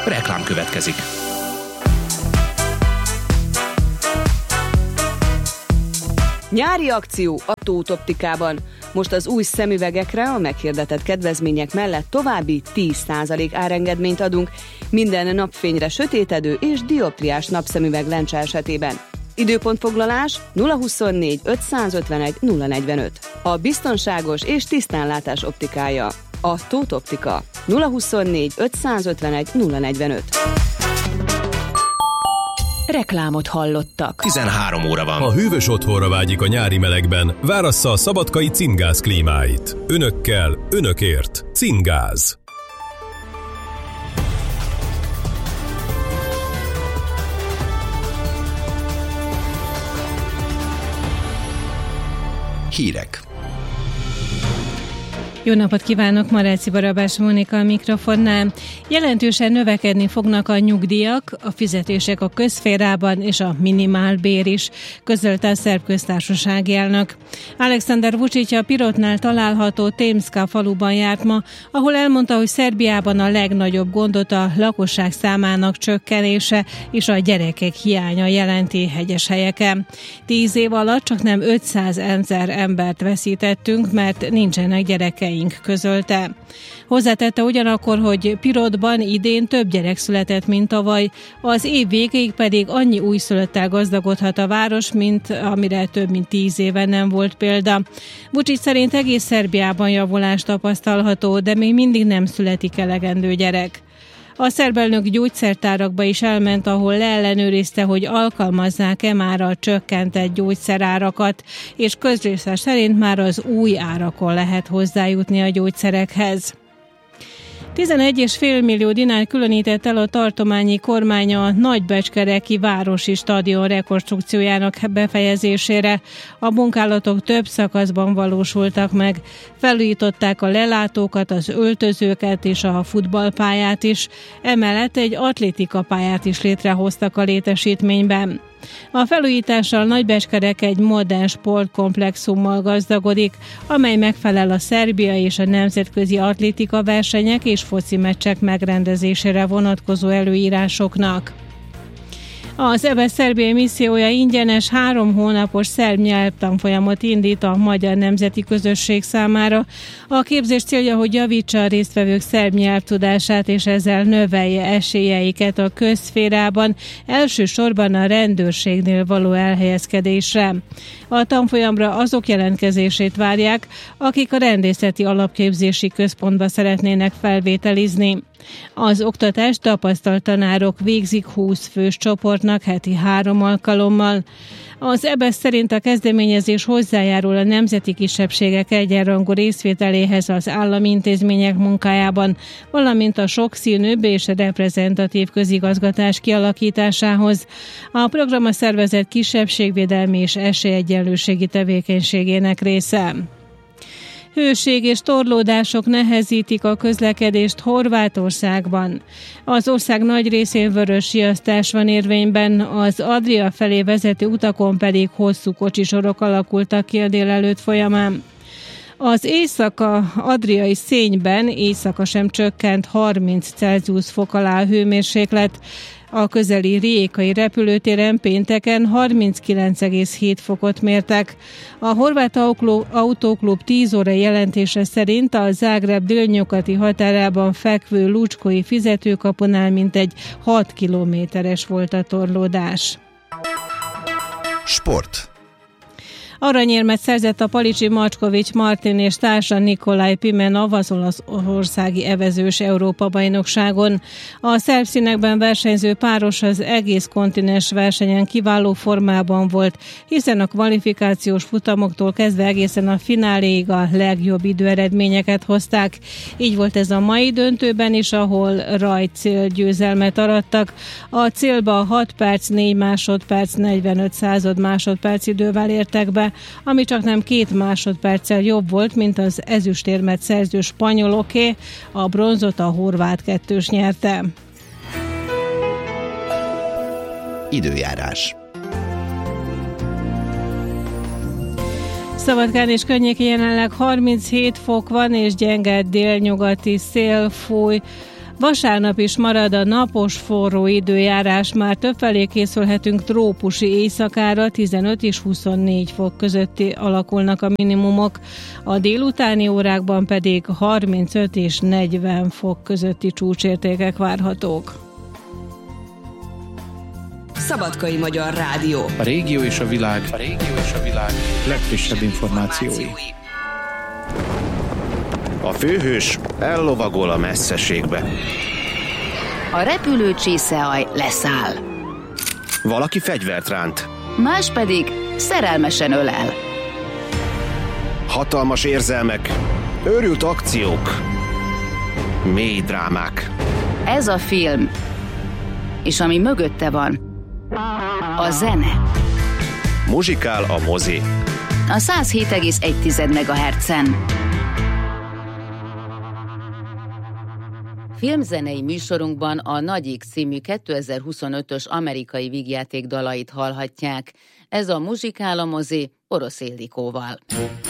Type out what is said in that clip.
Reklám következik. Nyári akció a Tóth Optikában. Most az új szemüvegekre a meghirdetett kedvezmények mellett további 10% árengedményt adunk minden napfényre sötétedő és dioptriás napszemüveg lencse esetében. Időpontfoglalás 024 551 045. A biztonságos és tisztánlátás optikája. A Tóth Optika. 024 551 045. Reklámot hallottak. 13 óra van. Ha hűvös otthonra vágyik a nyári melegben, várassza a szabadkai Cingáz klímáit. Önökkel, önökért. Cingáz. Hírek. Jó napot kívánok, Maráci Barabás Mónika a mikrofonnál. Jelentősen növekedni fognak a nyugdíjak, a fizetések a közszférában és a minimálbér is, közölte a szerb köztársasági elnök. Alexander Vučić a Pirotnál található Temska faluban járt ma, ahol elmondta, hogy Szerbiában a legnagyobb gondot a lakosság számának csökkenése és a gyerekek hiánya jelenti hegyes helyeken. 10 év alatt csaknem 500 000 embert veszítettünk, mert nincsenek gyerekeink, közölte. Hozzátette ugyanakkor, hogy Pirotban idén több gyerek született, mint tavaly, az év végéig pedig annyi újszülöttel gazdagodhat a város, mint amire több mint 10 éve nem volt példa. Vučić szerint egész Szerbiában javulás tapasztalható, de még mindig nem születik elegendő gyerek. A szerb elnök gyógyszertárakba is elment, ahol leellenőrizte, hogy alkalmazzák-e már a csökkentett gyógyszerárakat, és közrészes szerint már az új árakon lehet hozzájutni a gyógyszerekhez. 11,5 millió dinár különített el a tartományi kormány a nagybecskereki városi stadion rekonstrukciójának befejezésére. A munkálatok több szakaszban valósultak meg. Felújították a lelátókat, az öltözőket és a futballpályát is. Emellett egy atlétikapályát is létrehoztak a létesítményben. A felújítással Nagybecskerek egy modern sportkomplexummal gazdagodik, amely megfelel a Szerbia és a nemzetközi atlétika versenyek és foci meccsek megrendezésére vonatkozó előírásoknak. Az EBESZ szerbiai missziója ingyenes 3 hónapos szerb nyelvtanfolyamot indít a magyar nemzeti közösség számára. A képzés célja, hogy javítsa a résztvevők szerb nyelvtudását, és ezzel növelje esélyeiket a közszférában, elsősorban a rendőrségnél való elhelyezkedésre. A tanfolyamra azok jelentkezését várják, akik a rendészeti alapképzési központba szeretnének felvételizni. Az oktatást tapasztalt tanárok végzik 20 fős csoportnak heti 3 alkalommal. Az EBESZ szerint a kezdeményezés hozzájárul a nemzeti kisebbségek egyenrangú részvételéhez az állami intézmények munkájában, valamint a sokszínűbb és reprezentatív közigazgatás kialakításához. A program a szervezet kisebbségvédelmi és esélyegyenlőségi tevékenységének része. Hőség és torlódások nehezítik a közlekedést Horvátországban. Az ország nagy részén vörös riasztás van érvényben, az Adria felé vezető utakon pedig hosszú kocsisorok alakultak ki a délelőtt folyamán. Az éjszaka-adriai szényben éjszaka sem csökkent 30 Celsius fok alá a hőmérséklet. A közeli rijékai repülőtéren pénteken 39,7 fokot mértek. A Horvát Autóklub 10 óra jelentése szerint a Zágráb délnyugati határában fekvő Lucskói fizetőkapunál mintegy 6 kilométeres volt a torlódás. Sport. Aranyérmet szerzett a palicsi Macskovics Martin és társa Nikolaj Pimenov az olaszországi evezős Európa-bajnokságon. A szerb színekben versenyző páros az egész kontinens versenyen kiváló formában volt, hiszen a kvalifikációs futamoktól kezdve egészen a fináléig a legjobb időeredményeket hozták. Így volt ez a mai döntőben is, ahol rajtcél győzelmet arattak. A célba 6 perc, 4 másodperc, 45 század másodperc idővel értek be, ami csak nem 2 másodperccel jobb volt, mint az ezüstérmet szerző spanyoloké, a bronzot a horvát kettős nyerte. Időjárás. Szabadkán és környékén jelenleg 37 fok van, és gyenge délnyugati szél fúj. Vasárnap is marad a napos, forró időjárás, már többfelé készülhetünk trópusi éjszakára, 15 és 24 fok közötti alakulnak a minimumok, a délutáni órákban pedig 35 és 40 fok közötti csúcsértékek várhatók. Szabadkai Magyar Rádió. A régió és a világ legfrissebb információi. A főhős ellovagol a messzeségbe. A repülő csíszeaj leszáll. Valaki fegyvert ránt. Más pedig szerelmesen ölel. Hatalmas érzelmek, őrült akciók, mély drámák. Ez a film, és ami mögötte van, a zene. Muzsikál a mozi. A 107,1 MHz-en. Filmzenei műsorunkban a Nagy X című 2025-ös amerikai vígjáték dalait hallhatják. Ez a Muzsikál a mozi Orosz Ildikóval.